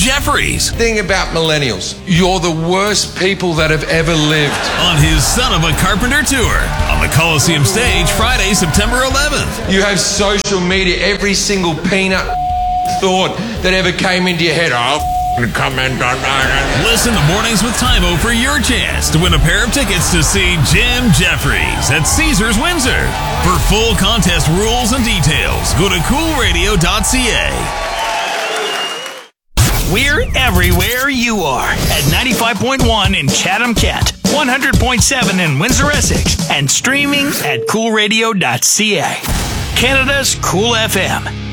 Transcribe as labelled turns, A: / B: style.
A: Jeffries.
B: Thing about millennials, you're the worst people that have ever lived.
A: On his Son of a Carpenter tour on the Coliseum stage Friday, September 11th.
B: You have social media, every single peanut thought that ever came into your head. I'll comment on that.
A: Listen to Mornings with Tymo for your chance to win a pair of tickets to see Jim Jeffries at Caesars Windsor. For full contest rules and details, go to coolradio.ca.
C: We're everywhere you are at 95.1 in Chatham-Kent, 100.7 in Windsor-Essex, and streaming at coolradio.ca. Canada's Cool FM.